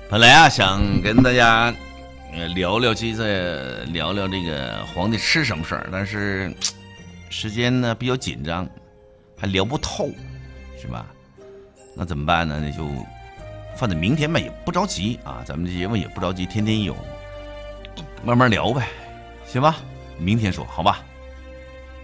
本来啊，想跟大家聊聊这个皇帝吃什么事儿，但是时间呢比较紧张，还聊不透，是吧？那怎么办呢？那就放在明天吧，也不着急啊。咱们这节目也不着急，天天有，慢慢聊呗，行吧？明天说，好吧？